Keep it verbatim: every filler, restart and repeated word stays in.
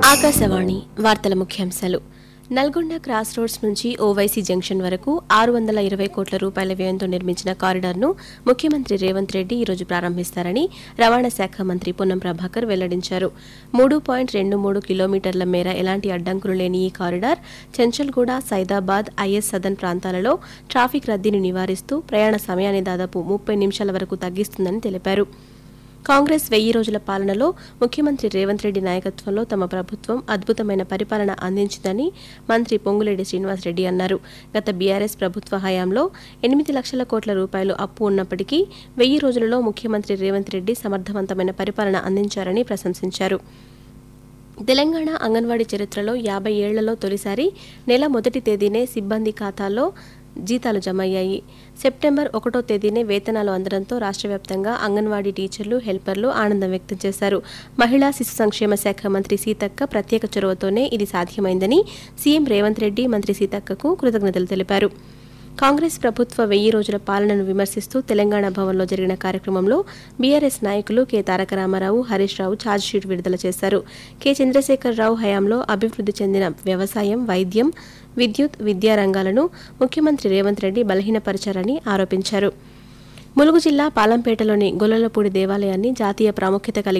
ఆకాశవాణి వార్తల ముఖ్యాంశాలు. Nalgonda cross roads నుంచి ఓవైసీ జంక్షన్ వరకు ఆరు వందల ఇరవై కోట్ల రూపాయల వ్యయంతో నిర్మించిన కారిడార్ను ముఖ్యమంత్రి రేవంత్ రెడ్డి ఈరోజు ప్రారంభిస్తారని రవాణా శాఖ మంత్రి పొన్నం ప్రభాకర్ వెల్లడించారు. మూడు పాయింట్ రెండు మూడు కిలోమీటర్ల మేర ఎలాంటి అడ్డంకులు లేని ఈ కారిడార్ చెంచల్గూడ, సైదాబాద్, ఐఎస్ సదన్ ప్రాంతాలలో ట్రాఫిక్ రద్దీని నివారిస్తూ ప్రయాణ సమయాన్ని దాదాపు ముప్పై నిమిషాల వరకు తగ్గిస్తుందని తెలిపారు. కాంగ్రెస్ వెయ్యి రోజుల పాలనలో ముఖ్యమంత్రి రేవంత్ రెడ్డి నాయకత్వంలో తమ ప్రభుత్వం అద్భుతమైన పరిపాలన అందించిందని మంత్రి పొంగులేటి శ్రీనివాసరెడ్డి అన్నారు. గత బీఆర్ఎస్ ప్రభుత్వ హయాంలో ఎనిమిది లక్షల కోట్ల రూపాయలు అప్పు ఉన్నప్పటికీ వెయ్యి రోజులలో ముఖ్యమంత్రి రేవంత్ రెడ్డి సమర్థవంతమైన పరిపాలన అందించారని ప్రశంసించారు. తెలంగాణ అంగన్వాడీ చరిత్రలో యాభై ఏళ్లలో తొలిసారి నెల మొదటి తేదీనే సిబ్బంది ఖాతాల్లో జీతాలు జమయ్యాయి. సెప్టెంబర్ ఒకటో తేదీనే వేతనాలు అందడంతో రాష్ట్ర వ్యాప్తంగా అంగన్వాడీ టీచర్లు, హెల్పర్లు ఆనందం వ్యక్తం చేశారు. మహిళా శిశు సంక్షేమ శాఖ మంత్రి సీతక్క ప్రత్యేక చొరవతోనే ఇది సాధ్యమైందని సీఎం రేవంత్ రెడ్డి మంత్రి సీతక్కకు కృతజ్ఞతలు తెలిపారు. కాంగ్రెస్ ప్రభుత్వ వెయ్యి రోజుల పాలనను విమర్శిస్తూ తెలంగాణ భవన్లో జరిగిన కార్యక్రమంలో బీఆర్ఎస్ నాయకులు కె తారక రామారావు, హరీష్ రావు ఛార్జ్షీట్ విడుదల చేశారు. కె చంద్రశేఖరరావు హయాంలో అభివృద్ధి చెందిన వ్యవసాయం, వైద్యం, విద్యుత్, విద్యా రంగాలను ముఖ్యమంత్రి రేవంత్ రెడ్డి బలహీనపరిచారని ఆరోపించారు. ములుగు జిల్లా పాలంపేటలోని గొల్లలపూడి దేవాలయాన్ని జాతీయ ప్రాముఖ్యత కలిగి